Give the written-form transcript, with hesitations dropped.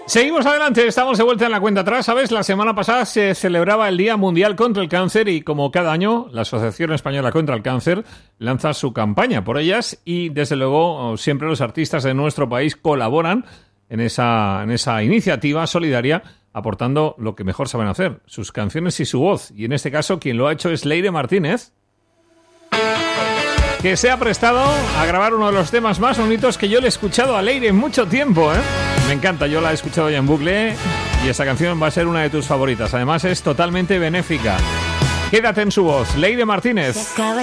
Seguimos adelante, estamos de vuelta en la cuenta atrás. ¿Sabes? La semana pasada se celebraba el Día Mundial contra el Cáncer y como cada año la Asociación Española contra el Cáncer lanza su campaña por ellas y desde luego siempre los artistas de nuestro país colaboran en esa iniciativa solidaria aportando lo que mejor saben hacer, sus canciones y su voz. Y en este caso quien lo ha hecho es Leire Martínez, que se ha prestado a grabar uno de los temas más bonitos que yo le he escuchado a Leire en mucho tiempo, ¿eh? Me encanta, yo la he escuchado ya en bucle y esta canción va a ser una de tus favoritas. Además es totalmente benéfica. Quédate en su voz, Leire Martínez.